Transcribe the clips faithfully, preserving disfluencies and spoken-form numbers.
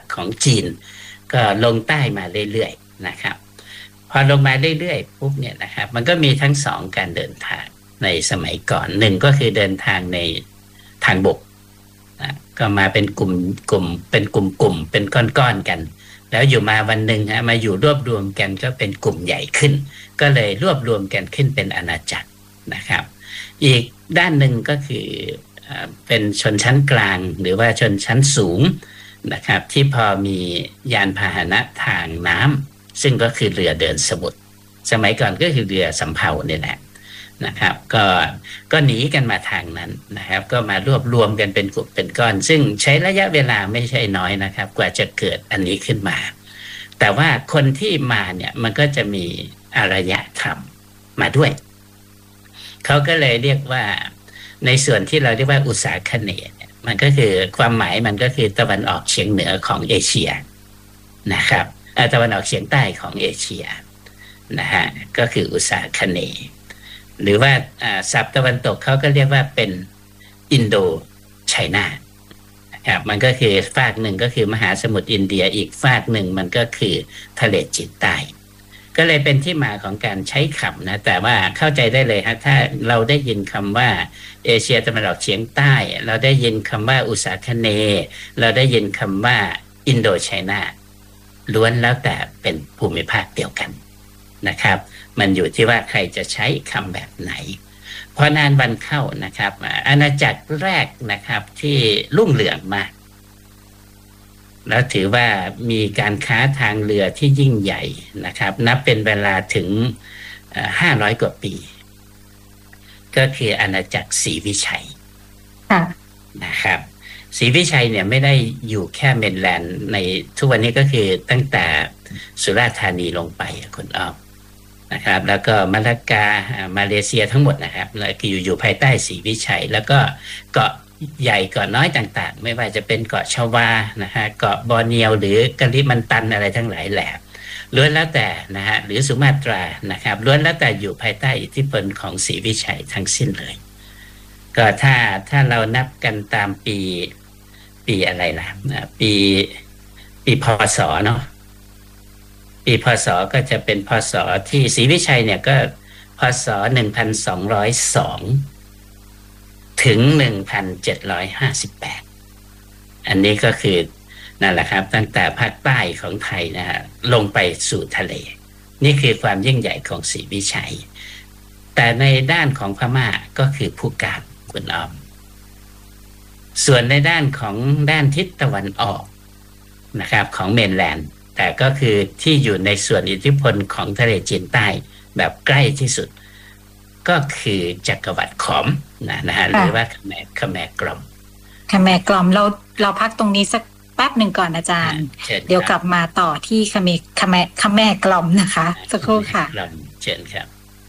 ของจีนก็ลงใต้มาเรื่อยๆนะครับพอลงมาเรื่อยๆปุ๊บเนี่ยนะครับมันก็มีทั้งสองการเดินทางในสมัยก่อนหนึ่งก็คือเดินทางในทางบกนะก็มาเป็นกลุ่มกลุ่มเป็นกลุ่มกลุ่มเป็นก้อนๆกันแล้วอยู่มาวันหนึ่งฮะมาอยู่รวบรวมกันก็เป็นกลุ่มใหญ่ขึ้นก็เลยรวบรวมกันขึ้นเป็นอาณาจักรนะครับอีกด้านหนึ่งก็คือเป็นชนชั้นกลางหรือว่าชนชั้นสูงนะครับที่พอมียานพาหนะทางน้ำซึ่งก็คือเรือเดินสมุทรสมัยก่อนก็คือเรือสำเภาเนี่ยแหละนะครับก็ก็หนีกันมาทางนั้นนะครับก็มารวบรวมกันเป็นกลุ่มเป็นก้อนซึ่งใช้ระยะเวลาไม่ใช่น้อยนะครับกว่าจะเกิดอันนี้ขึ้นมาแต่ว่าคนที่มาเนี่ยมันก็จะมีอารยธรรมมาด้วยเขาก็เลยเรียกว่าในส่วนที่เราเรียกว่าอุษาคเนย์เนี่ยมันก็คือความหมายมันก็คือตะวันออกเฉียงเหนือของเอเชียนะครับตะวันออกเฉียงใต้ของเอเชียนะฮะก็คืออุษาคเนย์หรือว่าศัพท์ตะวันตกเขาก็เรียกว่าเป็นอินโดไชน่าครับมันก็คือฝากหนึ่งก็คือมหาสมุทรอินเดียอีกฝากหนึ่งมันก็คือทะเลจีนใต้ก็เลยเป็นที่มาของการใช้คำนะแต่ว่าเข้าใจได้เลยฮะถ้าเราได้ยินคำว่าเอเชียตะวันออกเฉียงใต้เราได้ยินคำว่าอุษาคเนย์เราได้ยินคำว่าอินโดไชน่าล้วนแล้วแต่เป็นภูมิภาคเดียวกันนะครับมันอยู่ที่ว่าใครจะใช้คำแบบไหนพอนานวันเข้านะครับอาณาจักรแรกนะครับที่รุ่งเรืองมากแล้วถือว่ามีการค้าทางเรือที่ยิ่งใหญ่นะครับนับเป็นเวลาถึงห้าร้อยกว่าปีก็คืออาณาจักรศรีวิชัยนะครับศรีวิชัยเนี่ยไม่ได้อยู่แค่เมนแลนด์ในทุกวันนี้ก็คือตั้งแต่สุราษฎร์ธานีลงไปคุณอ้อมนะครับแล้วก็มาลากามาเลเซียทั้งหมดนะครับแล้วก็อยู่อยู่ภายใต้ศรีวิชัยแล้วก็เกาะใหญ่เกาะน้อยต่างๆไม่ว่าจะเป็นเกาะชวานะฮะเกาะบอร์เนียวหรือกะลิมันตันอะไรทั้งหลายแหละล้วนแล้วแต่นะฮะหรือสุมาตรานะครับล้วนแล้วแต่อยู่ภายใต้อิทธิพลของศรีวิชัยทั้งสิ้นเลยก็ถ้าถ้าเรานับกันตามปีปีอะไรล่ะปีปีพศเนาะปีพศก็จะเป็นพศที่ศรีวิชัยเนี่ยก็พศหนึ่งพันสองร้อยสองถึงหนึ่งพันเจ็ดร้อยห้าสิบแปดอันนี้ก็คือนั่นแหละครับตั้งแต่ภาคใต้ของไทยนะฮะลงไปสู่ทะเลนี่คือความยิ่งใหญ่ของศรีวิชัยแต่ในด้านของพม่าก็คือผู้การคุณอ้อมส่วนในด้านของด้านทิศตะวันออกนะครับของเมนแลนด์แต่ก็คือที่อยู่ในส่วนอิทธิพลของทะเลจีนใต้แบบใกล้ที่สุดก็คือจักรวรรดิขอมนะนะฮะหรือว่าขแมขแมกล่อมขแมกล่อมเราเราพักตรงนี้สักแป๊บหนึ่งก่อนอาจารย์เดี๋ยวกลับมาต่อที่ขแมขแมขแมกล่อมนะคะสักครู่ค่ะเชิญครับ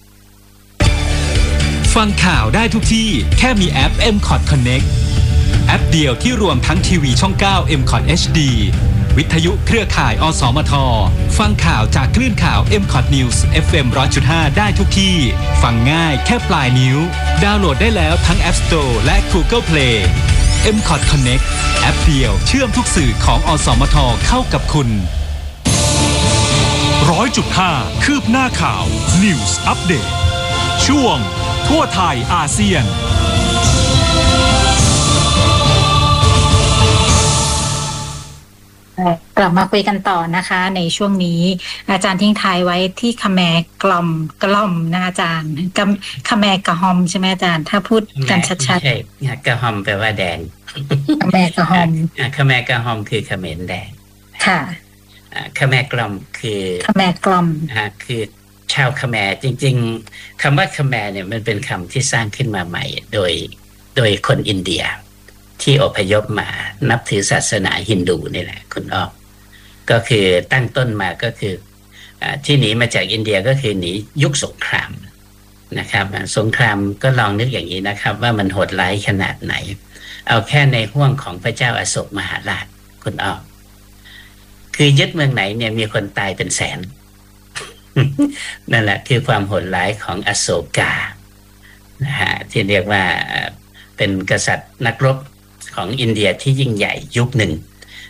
ฟังข่าวได้ทุกที่แค่มีแอป เอ็ม คอท Connect แอปเดียวที่รวมทั้งทีวีช่องเก้า เอ็ม คอท เอช ดี วิทยุเครือข่ายอสมทฟังข่าวจากคลื่นข่าว เอ็ม คอท News เอฟ เอ็ม หนึ่งร้อยจุดห้า ได้ทุกที่ฟังง่ายแค่ปลายนิ้วดาวน์โหลดได้แล้วทั้ง App Store และ Google Play เอ็ม คอท Connect แอปเดียวเชื่อมทุกสื่อของอสมทเข้ากับคุณ หนึ่งร้อยจุดห้า คืบหน้าข่าว News Update ช่วงทั่วไทยอาเซียนกลับมาคุยกันต่อนะคะในช่วงนี้อาจารย์ทิ้งท้ายไว้ที่ขแมกล่อมกล่อมนะอาจารย์ขแมกระหอมใช่ไหมอาจารย์ถ้าพูดกันชัดๆใช่กระหอมแปลว่าแดงขแมกระหอมขแมกระหอมคือเขมรแดงค่ะขแมกล่อมคือขแมกล่อมคือชาวขแมจริงๆคำว่าขแมเนี่ยมันเป็นคำที่สร้างขึ้นมาใหม่โดยโดยคนอินเดียที่อพยพมานับถือศาสนาฮินดูนี่แหละคุณอ้อมก็คือตั้งต้นมาก็คือที่หนีมาจากอินเดียก็คือหนียุคสงครามนะครับสงครามก็ลองนึกอย่างนี้นะครับว่ามันโหดร้ายขนาดไหนเอาแค่ในห้วงของพระเจ้าอโศกมหาราชคุณอ้อมคือยึดเมืองไหนเนี่ยมีคนตายเป็นแสน นั่นแหละคือความโหดร้ายของอโศกานะฮะที่เรียกว่าเป็นกษัตริย์นักรบของอินเดียที่ยิ่งใหญ่ยุคหนึ่ง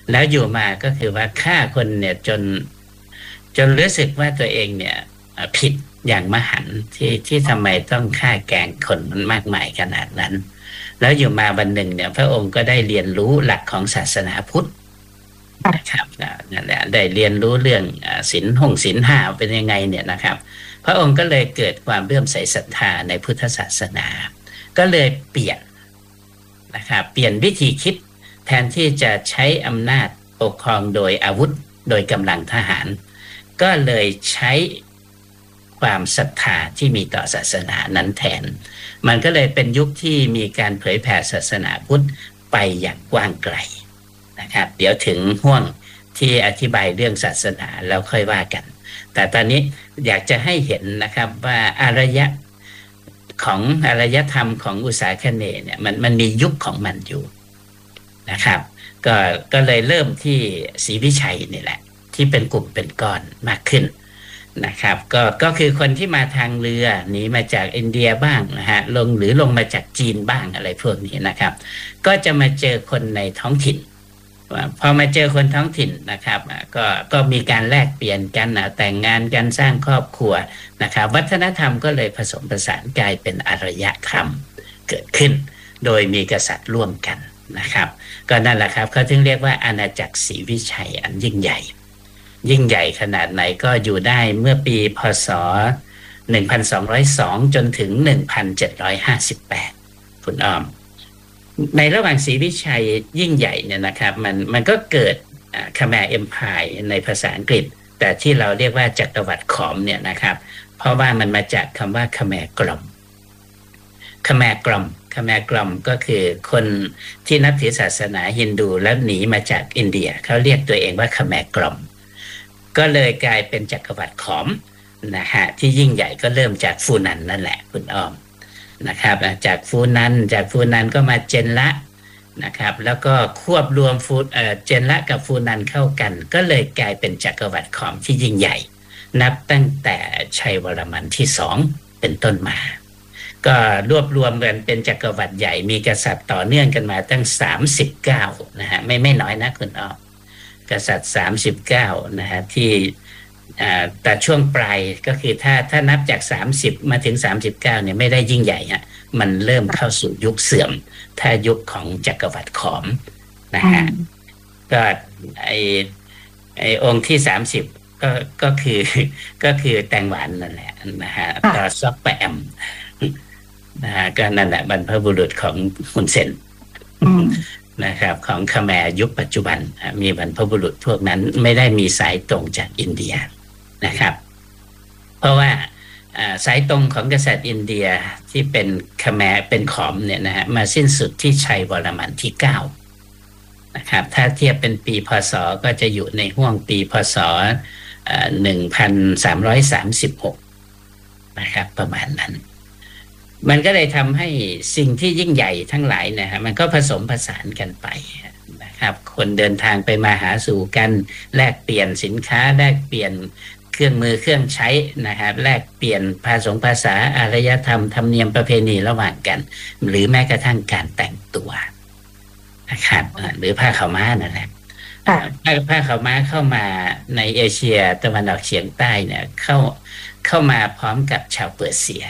แล้วอยู่มาก็คือว่าฆ่าคนเนี่ยจนจนรู้สึกว่าตัวเองเนี่ยผิดอย่างมหันต์ที่ที่ทำไมต้องฆ่าแกล้งคนมันมากมายขนาดนั้นแล้วอยู่มาวันหนึ่งเนี่ยพระองค์ก็ได้เรียนรู้หลักของศาสนาพุทธนะครับนั่นแหละได้เรียนรู้เรื่องศีลห้องศีลห้าเป็นยังไงเนี่ยนะครับพระองค์ก็เลยเกิดความเลื่อมใสศรัทธาในพุทธศาสนาก็เลยเปลี่ยนนะครับเปลี่ยนวิธีคิดแทนที่จะใช้อำนาจปกครองโดยอาวุธโดยกำลังทหารก็เลยใช้ความศรัทธาที่มีต่อศาสนานั้นแทนมันก็เลยเป็นยุคที่มีการเผยแผ่ศาสนาพุทธไปอย่างกว้างไกลนะครับเดี๋ยวถึงห่วงที่อธิบายเรื่องศาสนาแล้วค่อยว่ากันแต่ตอนนี้อยากจะให้เห็นนะครับว่าอารยะของอารยธรรมของอุษาคเนย์เนี่ยมันมันมียุคของมันอยู่นะครับก็ก็เลยเริ่มที่ศรีวิชัยนี่แหละที่เป็นกลุ่มเป็นก้อนมากขึ้นนะครับก็ก็คือคนที่มาทางเรือหนีมาจากอินเดียบ้างนะฮะลงหรือลงมาจากจีนบ้างอะไรพวกนี้นะครับก็จะมาเจอคนในท้องถิ่นพอมาเจอคนท้องถิ่นนะครับก็ก็มีการแลกเปลี่ยนกันแต่งงานกันสร้างครอบครัวนะครับวัฒนธรรมก็เลยผสมผสานกลายเป็นอารยธรรมเกิดขึ้นโดยมีกษัตริย์ร่วมกันนะครับก็นั่นแหละครับเขาถึงเรียกว่าอาณาจักรศรีวิชัยอันยิ่งใหญ่ยิ่งใหญ่ขนาดไหนก็อยู่ได้เมื่อปีพ.ศ. หนึ่งพันสองร้อยสองจนถึงหนึ่งพันเจ็ดร้อยห้าสิบแปดคุณอ้อมในระหว่างศรีวิชัยยิ่งใหญ่เนี่ยนะครับมันมันก็เกิดคาแมร์เอ็มไพร์ในภาษาอังกฤษแต่ที่เราเรียกว่าจักรวรรดิขอมเนี่ยนะครับเพราะว่ามันมาจากคำว่าคาแมร์กล่อมคาแมร์กล่อมคาแมร์กล่อมก็คือคนที่นับถือศาสนาฮินดูแล้วหนีมาจากอินเดียเขาเรียกตัวเองว่าคาแมร์กล่อมก็เลยกลายเป็นจักรวรรดิขอมนะฮะที่ยิ่งใหญ่ก็เริ่มจากฟูนันนั่นแหละคุณอ้อมนะครับจากฟูนันจากฟูนันก็มาเจนละนะครับแล้วก็ควบรวมฟูเอ่อเจนละกับฟูนันเข้ากันก็เลยกลายเป็นจักรวรรดิขอมที่ยิ่งใหญ่นับตั้งแต่ชัยวรมันที่สองเป็นต้นมาก็รวบรวมกันเป็นจักรวรรดิใหญ่มีกษัตริย์ต่อเนื่องกันมาตั้งสามสิบเก้านะฮะไม่ไม่น้อยนะคุณอ้อมกษัตริย์สามสิบเก้านะฮะที่แต่ช่วงปลายก็คือถ้าถ้านับจากสามสิบมาถึงสามสิบเก้าเนี่ยไม่ได้ยิ่งใหญ่ฮะมันเริ่มเข้าสู่ยุคเสื่อมถ้ายุคของจักรวรรดิขอมนะฮะก็ไอไอองค์ที่สามสิบก็ก็คือก็คือแตงหวานนั่นแหละนะฮะต่อซอกแปมนะฮะก็นั่นแหละบรรพบุรุษของฮุนเซนนะครับของคาแมร์ยุคปัจจุบันมีบรรพบุรุษพวกนั้นไม่ได้มีสายตรงจากอินเดียนะครับเพราะว่าสายตรงของกษัตริย์อินเดียที่เป็นคาแมร์เป็นขอมเนี่ยนะฮะมาสิ้นสุดที่ชัยวรมันที่เก้านะครับถ้าเทียบเป็นปีพ.ศ.ก็จะอยู่ในห่วงปีพ.ศ. หนึ่งพันสามร้อยสามสิบหกนะครับประมาณนั้นมันก็เลยทำให้สิ่งที่ยิ่งใหญ่ทั้งหลายนะฮะมันก็ผสมผสานกันไปนะครับคนเดินทางไปมาหาสู่กันแลกเปลี่ยนสินค้าแลกเปลี่ยนเครื่องมือเครื่องใช้นะครับแลกเปลี่ยนภาษาภาษาอารยธรรมธรรมเนียมประเพณีระหว่างกันหรือแม้กระทั่งการแต่งตัวนะครับหรือผ้าขาวม้านั่นแหละผ้าผ้าขาวม้าเข้ามาในเอเชียตะวันออกเฉียงใต้เนี่ยเข้าเข้ามาพร้อมกับชาวเปอร์เซีย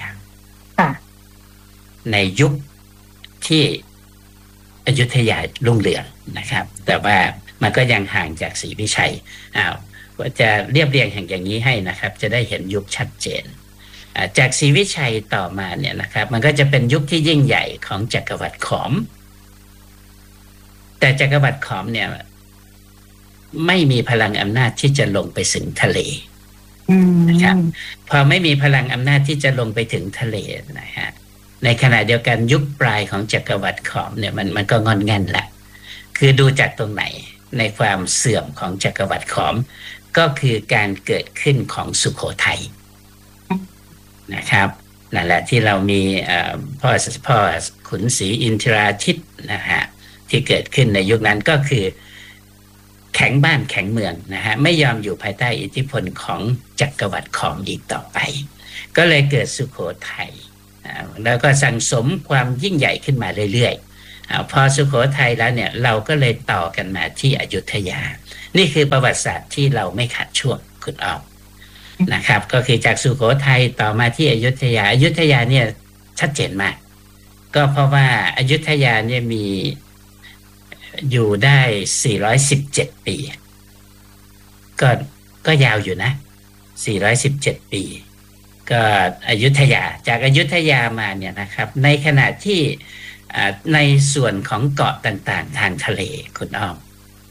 ในยุคที่อยุธยารุ่งเรืองนะครับแต่ว่ามันก็ยังห่างจากศรีวิชัยอ้าวก็จะเรียบเรียงอย่างนี้ให้นะครับจะได้เห็นยุคชัดเจนจากศรีวิชัยต่อมาเนี่ยนะครับมันก็จะเป็นยุคที่ยิ่งใหญ่ของจักรวรรดิขอมแต่จักรวรรดิขอมเนี่ยไม่มีพลังอำนาจที่จะลงไปถึงทะเลนะครับพอไม่มีพลังอำนาจที่จะลงไปถึงทะเลนะฮะในขณะเดียวกันยุคปลายของจักรวรรดิขอมเนี่ยมันมันก็งอนแง่นแหละคือดูจากตรงไหนในความเสื่อมของจักรวรรดิขอมก็คือการเกิดขึ้นของสุโขทัยนะครับนั่นแหละที่เรามีพ่อพ่อขุนศรีอินทราทิตนะฮะที่เกิดขึ้นในยุคนั้นก็คือแข็งบ้านแข็งเมืองนะฮะไม่ยอมอยู่ภายใต้อิทธิพลของจักรวรรดิขอมอีกต่อไปก็เลยเกิดสุโขทัยแล้วก็สั่งสมความยิ่งใหญ่ขึ้นมาเรื่อยพอสุโขทัยแล้วเนี่ยเราก็เลยต่อกันมาที่อยุธยานี่คือประวัติศาสตร์ที่เราไม่ขาดช่วงคุณออมนะครับก็คือจากสุโขทัยต่อมาที่อยุธยาอยุธยาเนี่ยชัดเจนมากก็เพราะว่าอยุธยาเนี่ยมีอยู่ได้สี่ร้อยสิบเจ็ดปีก็ก็ยาวอยู่นะสี่ร้อยสิบเจ็ดปีก็อยุธยาจากอยุธยามาเนี่ยนะครับในขณะที่ในส่วนของเกาะต่างๆทางทะเลคุณอ้อม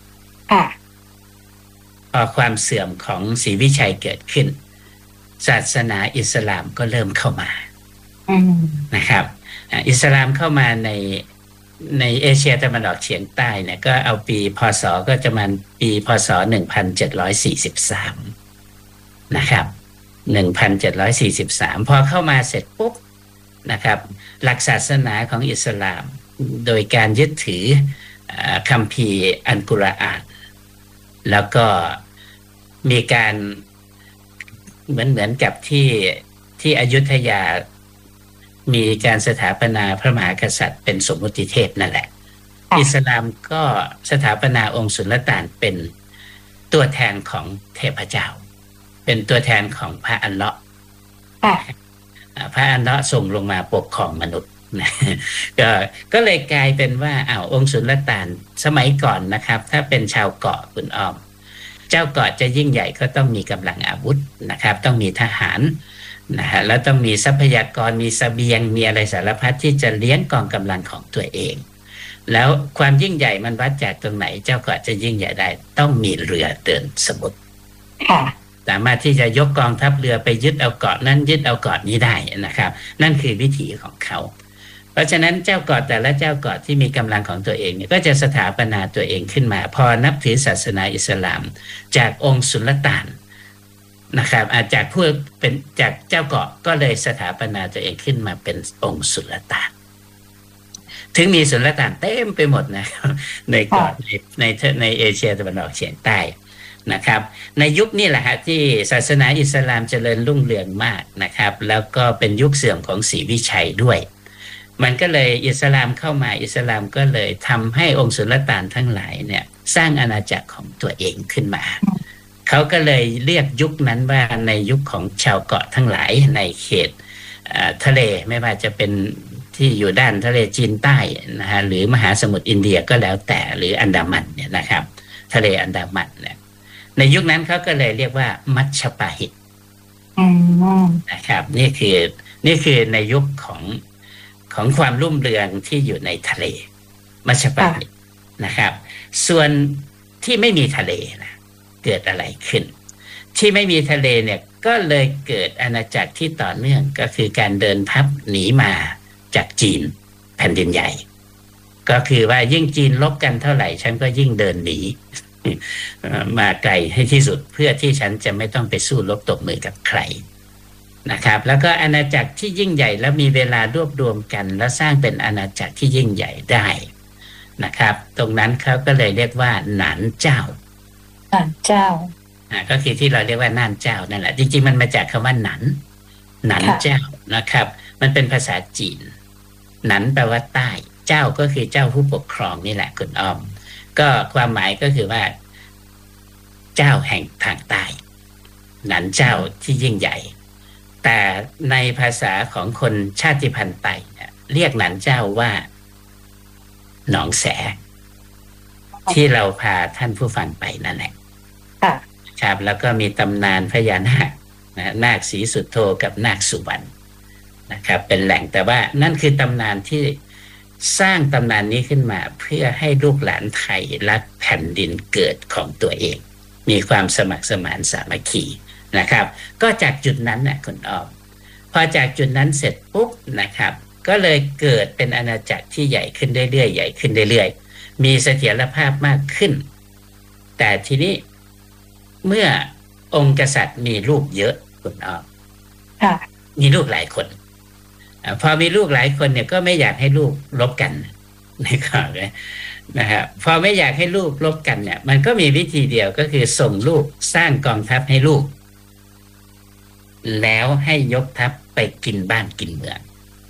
พอความเสื่อมของศรีวิชัยเกิดขึ้นศาสนาอิสลามก็เริ่มเข้ามานะครับอิสลามเข้ามาในในเอเชียตะวันออกเฉียงใต้เนี่ยก็เอาปีพ.ศ.ก็จะมาปีพ.ศ. หนึ่งพันเจ็ดร้อยสี่สิบสามนะครับหนึ่งพันเจ็ดร้อยสี่สิบสามพอเข้ามาเสร็จปุ๊บนะครับหลักศาสนาของอิสลามโดยการยึดถือคัมภีร์อัลกุรอานแล้วก็มีการเหมือนเหมือนกับที่ที่อยุธยามีการสถาปนาพระมหากษัตริย์เป็นสมมุติเทพนั่นแหละอิสลามก็สถาปนาองค์สุลต่านเป็นตัวแทนของเทพเจ้าเป็นตัวแทนของพระอัลเลาะห์พระอัลเลาะห์ส่งลงมาปกครองมนุษย์ก็ก็เลยกลายเป็นว่าอ้าวองค์สุลต่านสมัยก่อนนะครับถ้าเป็นชาวเกาะคุณอ้อมเจ้าเกาะจะยิ่งใหญ่ก็ต้องมีกำลังอาวุธนะครับต้องมีทหารนะฮะแล้วต้องมีทรัพยากรมีเสบียงมีอะไรสารพัดที่จะเลี้ยงกองกำลังของตัวเองแล้วความยิ่งใหญ่มันวัดจากตรงไหนเจ้าเกาะจะยิ่งใหญ่ได้ต้องมีเรือเดินสมุทรสามารถที่จะยกกองทัพเรือไปยึดเอาเกาะนั้นยึดเอาเกาะนี้ได้นะครับนั่นคือวิถีของเขาเพราะฉะนั้นเจ้าเกาะแต่ละเจ้าเกาะที่มีกำลังของตัวเองเนี่ยก็จะสถาปนาตัวเองขึ้นมาพอนับถือศาสนาอิสลามจากองค์สุลต่านนะครับอาจากผู้เป็นจากเจ้าเกาะก็เลยสถาปนาตัวเองขึ้นมาเป็นองค์สุลต่านถึงมีสุลต่านเต็มไปหมดนะครับในเกาะในในในเอเชียตะวันออกเฉียงใต้นะครับในยุคนี้แหละฮะที่ศาสนาอิสลามเจริญรุ่งเรืองมากนะครับแล้วก็เป็นยุคเสื่อมของศรีวิชัยด้วยมันก็เลยอิสลามเข้ามาอิสลามก็เลยทำให้องค์สุลต่านทั้งหลายเนี่ยสร้างอาณาจักรของตัวเองขึ้นมาเขาก็เลยเรียกยุคนั้นว่าในยุคของชาวเกาะทั้งหลายในเขตทะเลไม่ว่าจะเป็นที่อยู่ด้านทะเลจีนใต้นะฮะหรือมหาสมุทรอินเดียก็แล้วแต่หรืออันดามันเนี่ยนะครับทะเลอันดามันเนี่ยในยุคนั้นเขาก็เลยเรียกว่ามัชฌปาหิตนะครับนี่คือนี่คือในยุคของของความรุ่มเรืองที่อยู่ในทะเลมัชฌปาหิตนะครับส่วนที่ไม่มีทะเลนะเกิดอะไรขึ้นที่ไม่มีทะเลเนี่ยก็เลยเกิดอาณาจักรที่ต่อเนื่องก็คือการเดินทัพหนีมาจากจีนแผ่นดินใหญ่ก็คือว่ายิ่งจีนลบกันเท่าไหร่ฉันก็ยิ่งเดินหนีมาไกลให้ที่สุดเพื่อที่ฉันจะไม่ต้องไปสู้รบตบมือกับใครนะครับแล้วก็อาณาจักรที่ยิ่งใหญ่แล้วมีเวลารวบรวมกันแล้วสร้างเป็นอาณาจักรที่ยิ่งใหญ่ได้นะครับตรงนั้นเขาก็เลยเรียกว่าหนานเจ้าหนานเจ้าอ่าก็คือที่เราเรียกว่าน่านเจ้านั่นแหละจริงๆมันมาจากคำว่าหนันหนันเจ้านะครับมันเป็นภาษาจีนหนันแปลว่าใต้เจ้าก็คือเจ้าผู้ปกครองนี่แหละคุณอ้อมก็ความหมายก็คือว่าเจ้าแห่งทางใต้หนันเจ้าที่ยิ่งใหญ่แต่ในภาษาของคนชาติพันธุ์ไต้เนี่ยเรียกหนันเจ้าว่าหนองแสที่เราพาท่านผู้ฟังไปนั่นแหละครับแล้วก็มีตำนานพญานาคนะนาคศรีสุโธกับนาคสุวรรณนะครับเป็นแหล่งแต่ว่านั่นคือตำนานที่สร้างตำนานนี้ขึ้นมาเพื่อให้ลูกหลานไทยรักแผ่นดินเกิดของตัวเองมีความสมัครสมานสามัคคีนะครับก็จากจุดนั้นนะคุณอ้อมพอจากจุดนั้นเสร็จปุ๊บนะครับก็เลยเกิดเป็นอาณาจักรที่ใหญ่ขึ้นเรื่อยๆใหญ่ขึ้นเรื่อยๆมีเสถียรภาพมากขึ้นแต่ทีนี้เมื่อองค์กษัตริย์มีลูกเยอะคุณอ้อมมีลูกหลายคนพอมีลูกหลายคนเนี่ยก็ไม่อยากให้ลูกลบกันนะครับนะครับพอไม่อยากให้ลูกลบกันเนี่ยมันก็มีวิธีเดียวก็คือส่งลูกสร้างกองทัพให้ลูกแล้วให้ยกทัพไปกินบ้านกินเมือง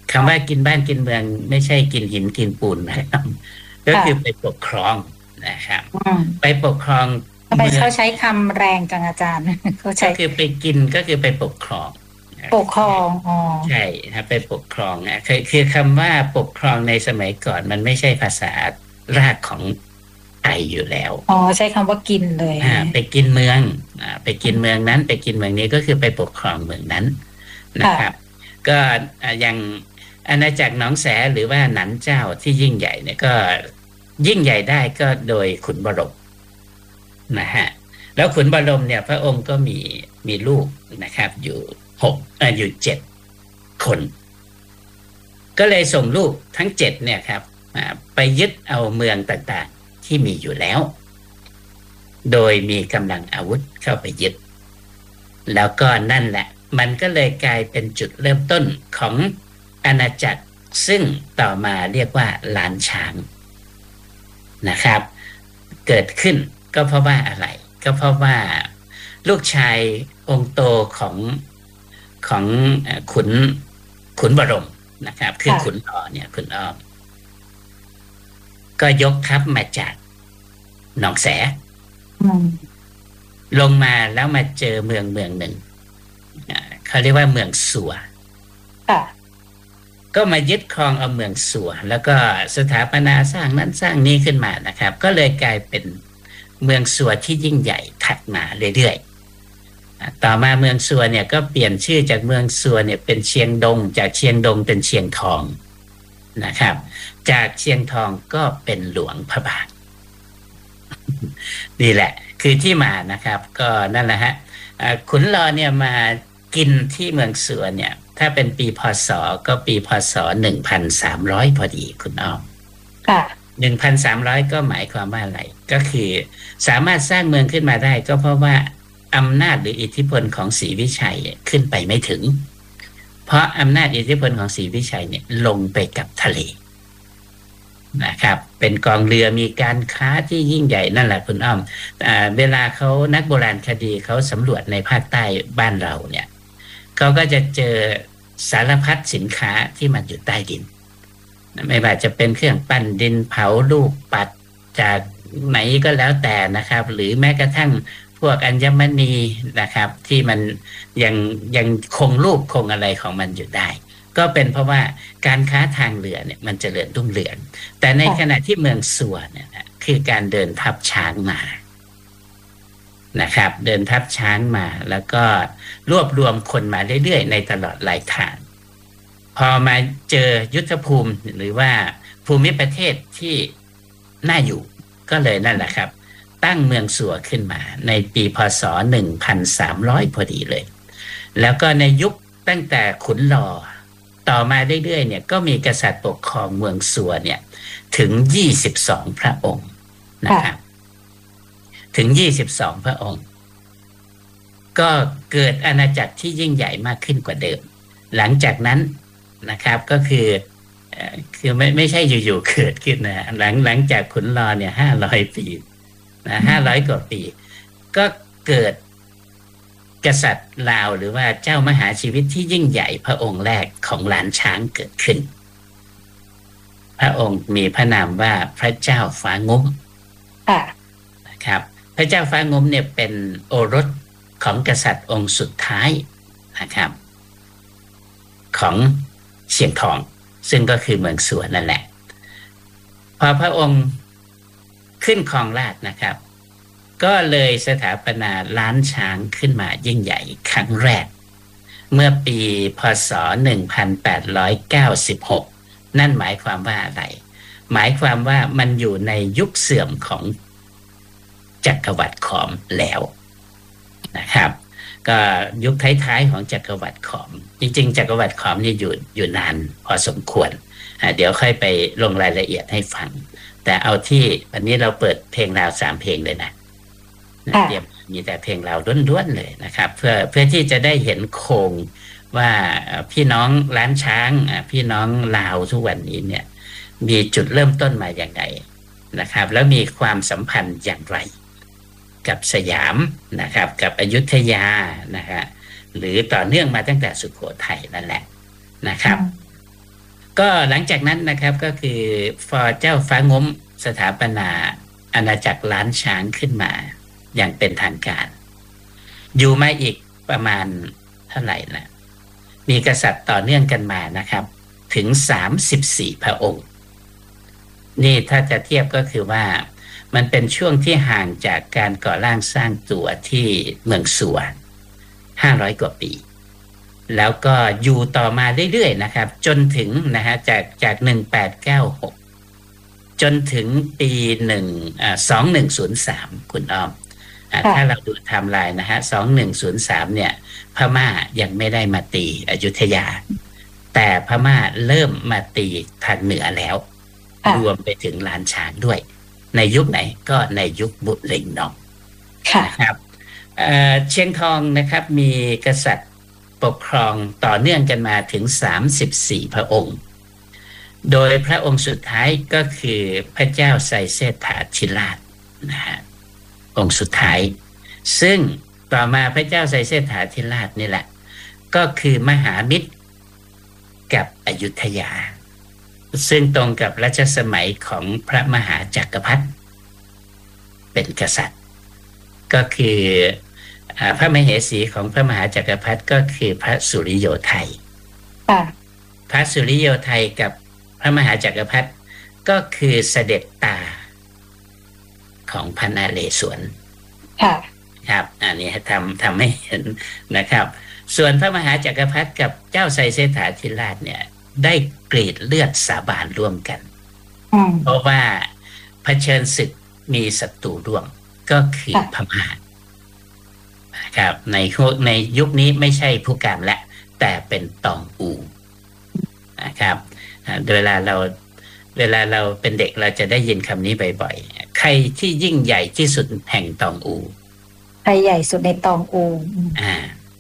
คำว่ากินบ้านกินเมืองไม่ใช่กินหินกินปูนนะครับก็คือไปปกครองนะครับไปปกครองทำไมเขาใช้คำแรงจังอาจารย์เขาใช้ก็คือไปกินก็คือไปปกครองปกครองอ๋อใช่ครับไปปกครองนะคือคือคำว่าปกครองในสมัยก่อนมันไม่ใช่ภาษารากของไทยอยู่แล้วอ๋อใช้คำว่ากินเลยอ่าไปกินเมืองอ่าไปกินเมืองนั้นไปกินเมืองนี้ก็คือไปปกครองเมืองนั้นนะครับก็อย่างอาณาจักรหนองแสหรือว่าหนันเจ้าที่ยิ่งใหญ่เนี่ยก็ยิ่งใหญ่ได้ก็โดยขุนบรมนะฮะแล้วขุนบรมเนี่ยพระองค์ก็มีมีลูกนะครับอยู่หกอ่าอยู่เจ็ดคนก็เลยส่งลูกทั้งเจ็ดเนี่ยครับไปยึดเอาเมืองต่างๆที่มีอยู่แล้วโดยมีกำลังอาวุธเข้าไปยึดแล้วก็นั่นแหละมันก็เลยกลายเป็นจุดเริ่มต้นของอาณาจักรซึ่งต่อมาเรียกว่าล้านช้างนะครับเกิดขึ้นก็เพราะว่าอะไรก็เพราะว่าลูกชายองค์โตของของขุนขุนบรมนะครับคือขุนอ้อเนี่ยขุนอ้อก็ยกทัพมาจากหนองแสลงมาแล้วมาเจอเมืองเมืองหนึ่งเขาเรียกว่าเมืองสัวก็มายึดครองเอาเมืองสัวแล้วก็สถาปนาสร้างนั้นสร้างนี้ขึ้นมานะครับก็เลยกลายเป็นเมืองสัวที่ยิ่งใหญ่ถัดมาเรื่อยๆต่อมาเมืองสัวเนี่ยก็เปลี่ยนชื่อจากเมืองสัวเนี่ยเป็นเชียงดงจากเชียงดงเป็นเชียงทองนะครับจากเชียงทองก็เป็นหลวงพระบางนี่แหละคือที่มานะครับก็นั่นแหละฮะขุนรอเนี่ยมากินที่เมืองสัวเนี่ยถ้าเป็นปีพศก็ปีพศหนึ่งพันสามร้อยพอดีคุณอ้อมค่ะหนึ่งพันสามร้อยก็หมายความว่าอะไรก็คือสามารถสร้างเมืองขึ้นมาได้ก็เพราะว่าอำนาจหรืออิทธิพลของศรีวิชัยขึ้นไปไม่ถึงเพราะอำนาจอิทธิพลของศรีวิชัยเนี่ยลงไปกับทะเลนะครับเป็นกองเรือมีการค้าที่ยิ่งใหญ่นั่นแหละคุณอ้อมอ่าเวลาเขานักโบราณคดีเขาสำรวจในภาคใต้บ้านเราเนี่ยเขาก็จะเจอสารพัดสินค้าที่มันอยู่ใต้ดินไม่ว่าจะเป็นเครื่องปั้นดินเผาลูกปัดจากไหนก็แล้วแต่นะครับหรือแม้กระทั่งพวกอัญมณีนะครับที่มันยังยังคงรูปคงอะไรของมันอยู่ได้ก็เป็นเพราะว่าการค้าทางเรือเนี่ยมันเจริญรุ่งเรืองแต่ในขณะที่เมืองสัวเนี่ยนะคือการเดินทัพช้างมานะครับเดินทัพช้างมาแล้วก็รวบรวมคนมาเรื่อยๆในตลอดหลายทางพอมาเจอยุทธภูมิหรือว่าภูมิประเทศที่น่าอยู่ก็เลยนั่นแหละครับตั้งเมืองสัวขึ้นมาในปีพศหนึ่งพันสามร้อยพอดีเลยแล้วก็ในยุคตั้งแต่ขุนรอต่อมาเรื่อยๆเนี่ยก็มีกษัตริย์ปกครองเมืองสัวเนี่ยถึงยี่สิบสองพระองค์นะครับถึงยี่สิบสองพระองค์ก็เกิดอาณาจักรที่ยิ่งใหญ่มากขึ้นกว่าเดิมหลังจากนั้นนะครับก็คือคือไม่ไม่ใช่อยู่ๆเกิดขึ้นนะหลังหลังจากขุนรอเนี่ยห้าร้อยปีนะห้าร้อยกว่าปีก็เกิดกษัตริย์ลาวหรือว่าเจ้ามหาชีวิตที่ยิ่งใหญ่พระองค์แรกของล้านช้างเกิดขึ้นพระองค์มีพระนามว่าพระเจ้าฟ้างุ้มนะครับพระเจ้าฟ้างุ้มเนี่ยเป็นโอรสของกษัตริย์องค์สุดท้ายนะครับของเชียงทองซึ่งก็คือเมืองสัวนั่นแหละพอพระองค์ขึ้นครองราชย์นะครับก็เลยสถาปนาล้านช้างขึ้นมายิ่งใหญ่ครั้งแรกเมื่อปีพศหนึ่งพันแปดร้อยเก้าสิบหกนั่นหมายความว่าอะไรหมายความว่ามันอยู่ในยุคเสื่อมของจักรวรรดิขอมแล้วนะครับก็ยุคท้ายๆของจักรวรรดิขอมจริงๆจักรวรรดิขอมนี่อยู่อยู่นานพอสมควรเดี๋ยวค่อยไปลงรายละเอียดให้ฟังแต่เอาที่วันนี้เราเปิดเพลงราวสามเพลงเลยนะเดี๋ยวมีแต่เพลงราวล้วนๆเลยนะครับเพื่อเพื่อที่จะได้เห็นโครงว่าพี่น้องล้านช้างพี่น้องลาวทุกวันนี้เนี่ยมีจุดเริ่มต้นมาอย่างไรนะครับแล้วมีความสัมพันธ์อย่างไรกับสยามนะครับกับอยุธยานะฮะหรือต่อเนื่องมาตั้งแต่สุโขทัยนั่นแหละนะครับก็หลังจากนั้นนะครับก็คือพอเจ้าฟ้างมสถาปนาอาณาจักรล้านช้างขึ้นมาอย่างเป็นทางการอยู่มาอีกประมาณเท่าไหร่นะมีกษัตริย์ต่อเนื่องกันมานะครับถึงสามสิบสี่พระองค์นี่ถ้าจะเทียบก็คือว่ามันเป็นช่วงที่ห่างจากการก่อร่างสร้างตัวที่เมืองสัวห้าร้อยกว่าปีแล้วก็อยู่ต่อมาเรื่อยๆนะครับจนถึงนะฮะจากจากหนึ่งแปดเก้าหกจนถึงปีหนึ่งอ่าสองหนึ่งศูนย์สามคุณอ้อมถ้าเราดูไทม์ไลน์นะฮะสองหนึ่งศูนย์สามเนี่ยพม่ายังไม่ได้มาตีอยุธยาแต่พม่าเริ่มมาตีทางเหนือแล้วรวมไปถึงล้านช้างด้วยในยุคไหนก็ในยุคบุเรงนองนะครับเอ่อเชียงทองนะครับมีกษัตริย์ปกครองต่อเนื่องกันมาถึงสามสิบสี่พระองค์โดยพระองค์สุดท้ายก็คือพระเจ้าไซเสถาธิราชนะฮะองค์สุดท้ายซึ่งต่อมาพระเจ้าไซเสถาธิราชนี่แหละก็คือมหามิตรกับอยุธยาซึ่งตรงกับรัชสมัยของพระมหาจักรพรรดิเป็นกษัตริย์ก็คือพระมเหสีของพระมหาจักรพรรดิก็คือพระสุริโยไทยพระสุริโยไทยกับพระมหาจักรพรรดิก็คือเสด็จตาของพระนเรศวรครับอันนี้ทำทำให้เห็นนะครับส่วนพระมหาจักรพรรดิกับเจ้าไซเสถาธิราชเนี่ยได้กรีดเลือดสาบานร่วมกันเพราะว่าเผชิญศึกมีศัตรูร่วมก็คือพม่านะครับในในยุคนี้ไม่ใช่ผู้การและแต่เป็นตองอูนะครับเวลาเราเวลาเราเป็นเด็กเราจะได้ยินคำนี้บ่อยๆใครที่ยิ่งใหญ่ที่สุดแห่งตองอูใครใหญ่สุดในตองอูอ่า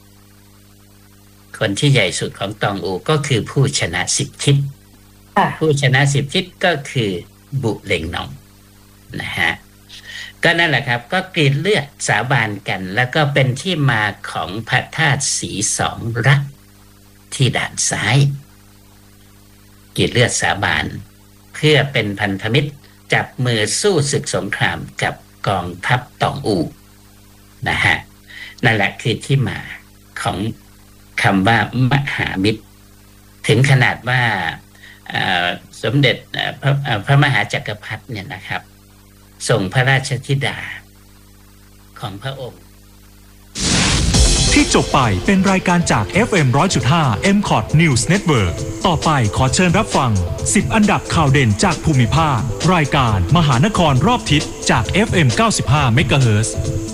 คนที่ใหญ่สุดของตองอูก็คือผู้ชนะสิบทิศผู้ชนะสิบทิศก็คือบุเรงนองนะฮะก็นั่นแหละครับก็กรีดเลือดสาบานกันแล้วก็เป็นที่มาของพระธาตุสีสองรักที่ด่านซ้ายกรีดเลือดสาบานเพื่อเป็นพันธมิตรจับมือสู้ศึกสงครามกับกองทัพตองอูนะฮะนั่นแหละคือที่มาของคำว่ามหามิตรถึงขนาดว่าสมเด็จพระพระมหาจักรพรรดิเนี่ยนะครับส่งพระราชธิดาของพระองค์ที่จบไปเป็นรายการจาก เอฟ เอ็ม หนึ่งร้อยจุดห้า เอ็ม คอท News Network ต่อไปขอเชิญรับฟังสิบอันดับข่าวเด่นจากภูมิภาครายการมหานครรอบทิศจาก เอฟ เอ็ม เก้าสิบห้า เมกะเฮิรตซ์